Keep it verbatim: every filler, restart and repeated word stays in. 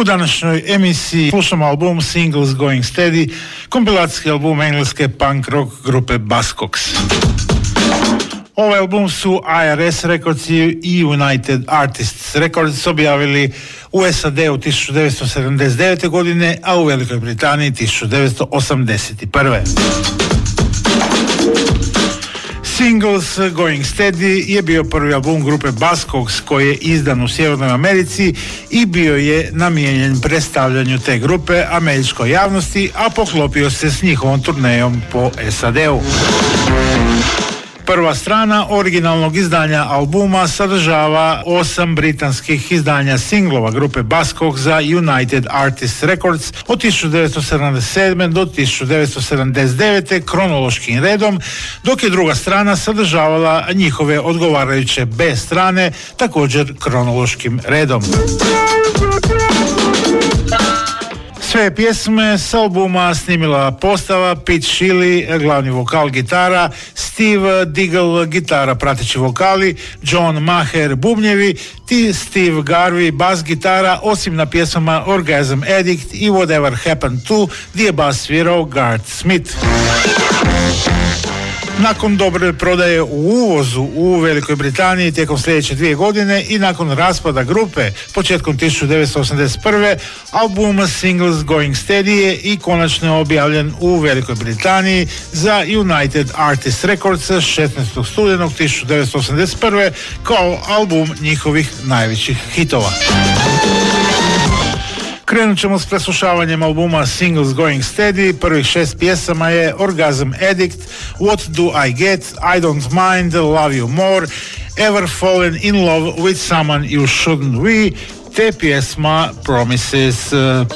U današnjoj emisiji slušamo album Singles Going Steady, kompilacijski album engleske punk rock grupe Buzzcocks. Ovaj album su I R S Records i United Artists Records objavili u S A D-u tisuću devetsto sedamdeset devete. godine, a u Velikoj Britaniji tisuću devetsto osamdeset prve. Singles Going Steady je bio prvi album grupe Buzzcocks koji je izdan u Sjevernoj Americi i bio je namijenjen predstavljanju te grupe američkoj javnosti, a poklopio se s njihovom turnejom po S A D-u. Prva strana originalnog izdanja albuma sadržava osam britanskih izdanja singlova grupe Buzzcocks za United Artists Records od tisuću devetsto sedamdeset sedme. do tisuću devetsto sedamdeset devete. kronološkim redom, dok je druga strana sadržavala njihove odgovarajuće B strane također kronološkim redom. Sve pjesme s albuma snimila postava Pete Shelley, glavni vokal, gitara, Steve Diggle, gitara, prateći vokali, John Maher, bubnjevi, ti Steve Garvey, bas gitara, osim na pjesmama Orgasm Addict i Whatever Happened To, gdje je bas svirao Garth Smith. Nakon dobre prodaje u uvozu u Velikoj Britaniji tijekom sljedeće dvije godine i nakon raspada grupe početkom tisuću devetsto osamdeset prve. album Singles Going Steady je i konačno objavljen u Velikoj Britaniji za United Artists Records šesnaestog studenog tisuću devetsto osamdeset prve. kao album njihovih najvećih hitova. Krenut ćemo s preslušavanjem albuma Singles Going Steady. Prvih šest pjesama je Orgasm Addict, What Do I Get, I Don't Mind, Love You More, Ever Fallen in Love with Someone You Shouldn't Be, te pjesma Promises.